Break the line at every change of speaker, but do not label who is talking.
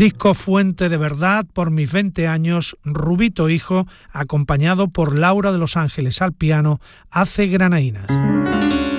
Disco Fuente de Verdad, por mis 20 años, Rubito Hijo, acompañado por Laura de Los Ángeles al piano, hace Granaínas.